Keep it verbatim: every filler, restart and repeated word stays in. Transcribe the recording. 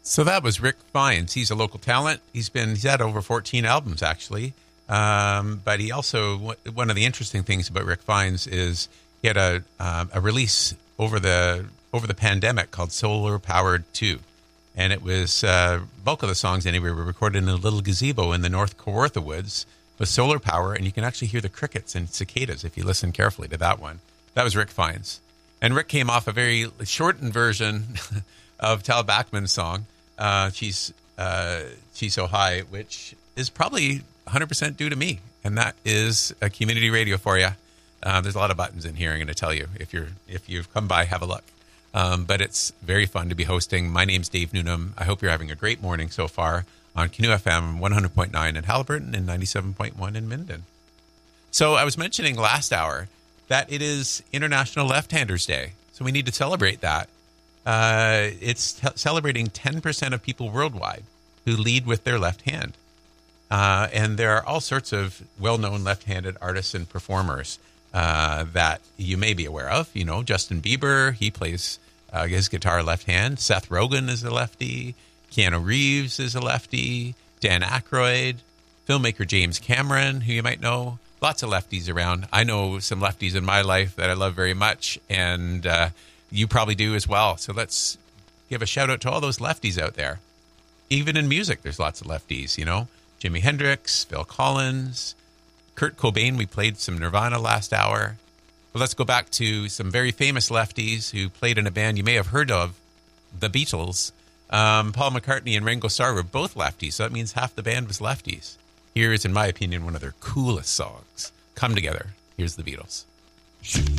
So that was Rick Fiennes. He's a local talent. He's been he's had over fourteen albums, actually. Um, but he also, one of the interesting things about Rick Fiennes is he had a um, a release over the over the pandemic called Solar Powered two. And it was, uh, bulk of the songs anyway were recorded in a little gazebo in the North Kawartha Woods with solar power. And you can actually hear the crickets and cicadas if you listen carefully to that one. That was Rick Fiennes. And Rick came off a very shortened version of Tal Bachman's song, uh, She's uh, She's So High, which is probably one hundred percent due to me. And that is a community radio for you. Uh, there's a lot of buttons in here, I'm going to tell you. If you're if you've come by, have a look. Um, but it's very fun to be hosting. My name's Dave Newnham. I hope you're having a great morning so far on Canoe F M one hundred point nine in Haliburton and ninety-seven point one in Minden. So I was mentioning last hour that it is International Left-Handers Day. So we need to celebrate that. Uh, it's t- celebrating ten percent of people worldwide who lead with their left hand. Uh, and there are all sorts of well-known left-handed artists and performers uh, that you may be aware of. You know, Justin Bieber, he plays uh, his guitar left hand. Seth Rogen is a lefty. Keanu Reeves is a lefty. Dan Aykroyd. Filmmaker James Cameron, who you might know. Lots of lefties around. I know some lefties in my life that I love very much, and uh, you probably do as well. So let's give a shout-out to all those lefties out there. Even in music, there's lots of lefties, you know. Jimi Hendrix, Phil Collins, Kurt Cobain. We played some Nirvana last hour. But let's go back to some very famous lefties who played in a band you may have heard of, the Beatles. Um, Paul McCartney and Ringo Starr were both lefties, so that means half the band was lefties. Here is, in my opinion, one of their coolest songs. Come Together. Here's the Beatles.